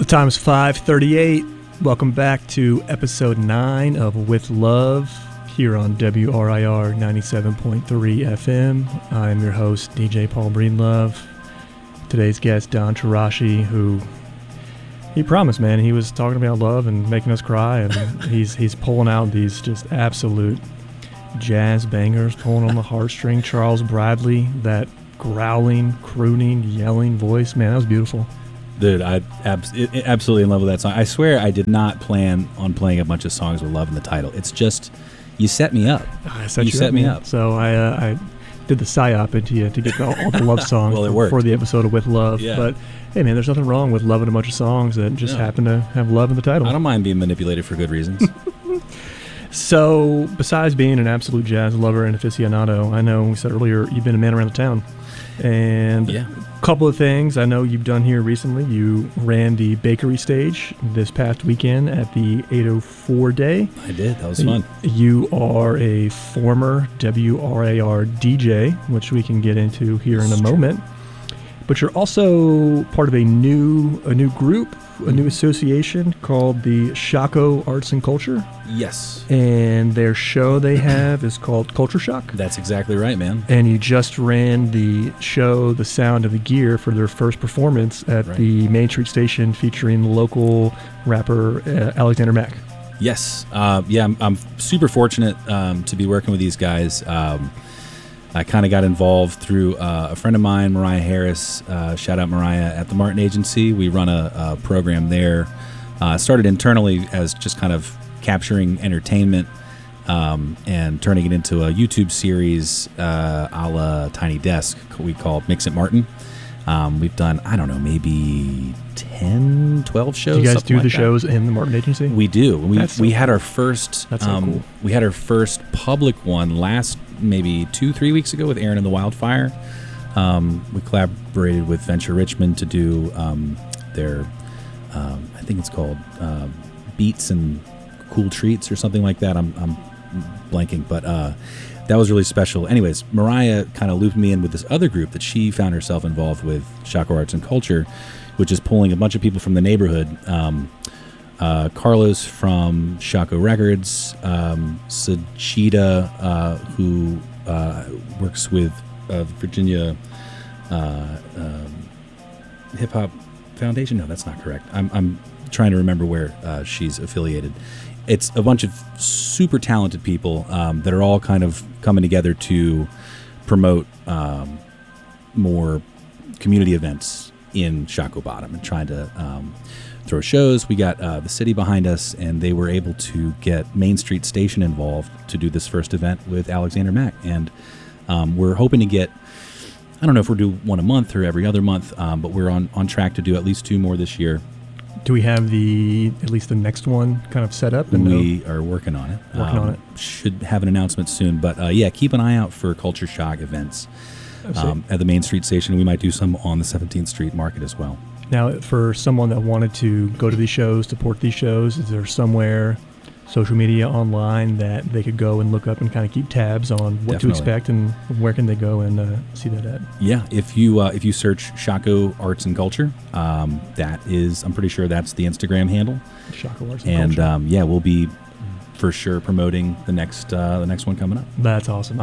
The time is 5:38. Welcome back to episode 9 of With Love here on WRIR 97.3 FM. I'm your host, DJ Paul Breedlove. Today's guest, Don Chirashi, who he promised, man, he was talking about love and making us cry, and he's pulling out these just absolute jazz bangers, pulling on the heartstring. Charles Bradley, that growling, crooning, yelling voice, man, that was beautiful. Dude, I'm absolutely in love with that song. I swear I did not plan on playing a bunch of songs with love in the title. It's just, you set me up. I set me up. So I did the psyop into you to get all the love songs well, it worked. For the episode of With Love. Yeah. But, hey, man, there's nothing wrong with loving a bunch of songs that just happen to have love in the title. I don't mind being manipulated for good reasons. So, besides being an absolute jazz lover and aficionado, I know we said earlier you've been a man around the town. And a couple of things I know you've done here recently. You ran the bakery stage this past weekend at the 804 Day. I did. That was fun. You are a former WRIR DJ, which we can get into here in a moment. But you're also part of a new group, a new association called the Shaco Arts and Culture. Yes. And their show they have is called Culture Shock. That's exactly right, man. And you just ran the show, The Sound of the Gear, for their first performance at the Main Street Station featuring local rapper Alexander Mack. Yes. I'm super fortunate to be working with these guys. I kind of got involved through a friend of mine, Mariah Harris. Shout out Mariah at the Martin Agency. We run a program there. Started internally as just kind of capturing entertainment and turning it into a YouTube series a la Tiny Desk we call Mix It Martin. We've done, I don't know, maybe 10, 12 shows. Do you guys do like the that. shows in the Martin Agency? We do. We had our first cool. We had our first public one last maybe 2-3 weeks ago with Aaron and the Wildfire. We collaborated with Venture Richmond to do their I think it's called Beats and Cool Treats or something like that. I'm blanking, but that was really special. Anyways, Mariah kind of looped me in with this other group that she found herself involved with, Shaco Arts and Culture, which is pulling a bunch of people from the neighborhood. Carlos from Shaco Records, Sajida, who works with Virginia Hip Hop Foundation. No, that's not correct. I'm trying to remember where she's affiliated. It's a bunch of super talented people that are all kind of coming together to promote more community events in Shaco Bottom and trying to throw shows. We got the city behind us, and they were able to get Main Street Station involved to do this first event with Alexander Mack. And we're hoping to get, I don't know if we'll do one a month or every other month, but we're on track to do at least 2 more this year. Do we have at least the next one kind of set up? We are working on it. Should have an announcement soon. But keep an eye out for Culture Shock events at the Main Street Station. We might do some on the 17th Street Market as well. Now, for someone that wanted to go to these shows, support these shows, is there somewhere, social media, online, that they could go and look up and kind of keep tabs on what to expect, and where can they go and see that at? Yeah, if you search Shaco Arts and Culture, that is, I'm pretty sure that's the Instagram handle. Shaco Arts and Culture. And we'll be for sure promoting the next one coming up. That's awesome.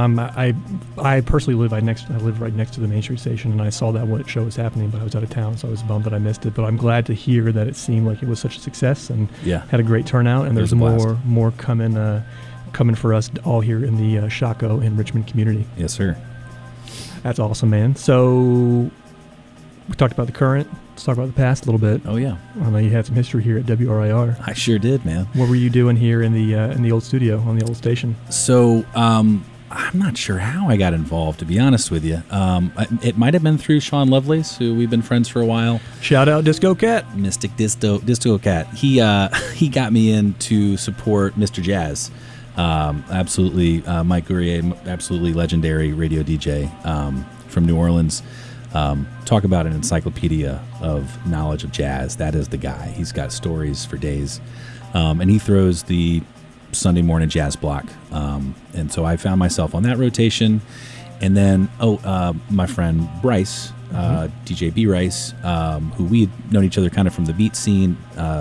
I personally live right next to the Main Street Station, and I saw that when show was happening, but I was out of town, so I was bummed that I missed it. But I'm glad to hear that it seemed like it was such a success and had a great turnout. And there's more coming for us all here in the Shaco and Richmond community. Yes, sir. That's awesome, man. So we talked about the current. Let's talk about the past a little bit. Oh, yeah. I know you had some history here at WRIR. I sure did, man. What were you doing here in the old studio on the old station? So I'm not sure how I got involved, to be honest with you. It might have been through Sean Lovelace, who we've been friends for a while. Shout out Disco Cat. Mystic Disco Cat. He got me in to support Mr. Jazz. Absolutely, Mike Gourier, absolutely legendary radio DJ from New Orleans. Talk about an encyclopedia of knowledge of jazz. That is the guy. He's got stories for days. And he throws the Sunday morning jazz block. And so I found myself on that rotation. And then, my friend Bryce DJ B Rice, who we had known each other kind of from the beat scene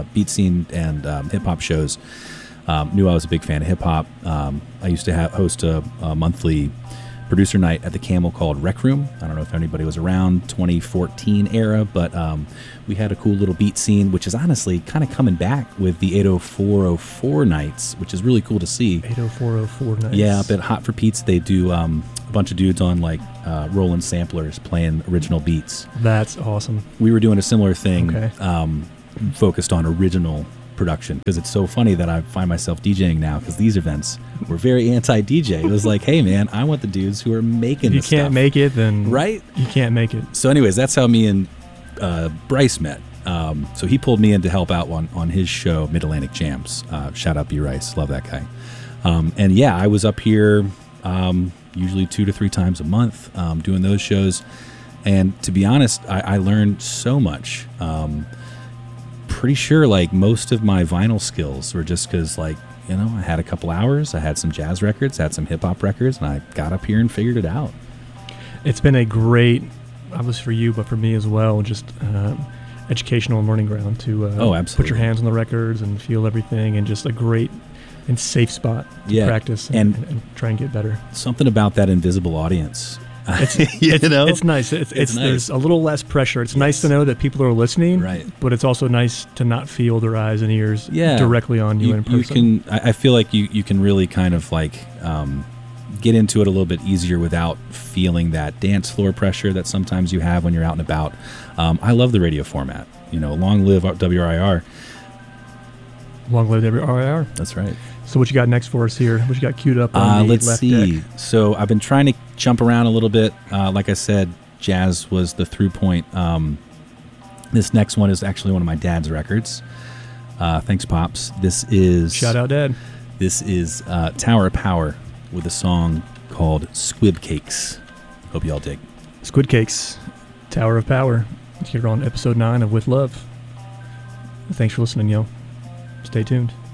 and hip hop shows. Knew I was a big fan of hip hop. I used to host a monthly producer night at the Camel called Rec Room. I don't know if anybody was around 2014 era, but we had a cool little beat scene, which is honestly kind of coming back with the 80404 nights, which is really cool to see. 80404 nights. Yeah, up at Hot for Pete's, they do a bunch of dudes on like Roland samplers playing original beats. That's awesome. We were doing a similar thing, Okay. Focused on original production, because it's so funny that I find myself DJing now, because these events were very anti-DJ. It was like, hey man, I want the dudes who are making If this you can't stuff. make it, then Right? you can't make it. So anyways, that's how me and Bryce met. So he pulled me in to help out on his show, Mid-Atlantic Jams. Shout out B Rice, love that guy. And yeah, I was up here usually 2 to 3 times a month doing those shows. And to be honest, I learned so much. Pretty sure like most of my vinyl skills were just because like, you know, I had a couple hours, I had some jazz records, had some hip hop records, and I got up here and figured it out. It's been a great, not just for you, but for me as well, just educational and learning ground to absolutely. put your hands on the records and feel everything, and just a great and safe spot to practice and try and get better. Something about that invisible audience. It's nice. It's nice. There's a little less pressure. It's nice to know that people are listening, Right. but it's also nice to not feel their eyes and ears directly on you in person. You can, I feel like you can really kind of like get into it a little bit easier without feeling that dance floor pressure that sometimes you have when you're out and about. I love the radio format. You know, long live WRIR. Long live WRIR. That's right. So what you got next for us here? What you got queued up on the let's left see. deck? So I've been trying to jump around a little bit. Like I said, jazz was the through point. This next one is actually one of my dad's records. Thanks, Pops. This is... Shout out, Dad. This is Tower of Power with a song called Squib Cakes. Hope y'all dig. Squid Cakes, Tower of Power. Here on episode 9 of With Love. Thanks for listening, yo. Stay tuned.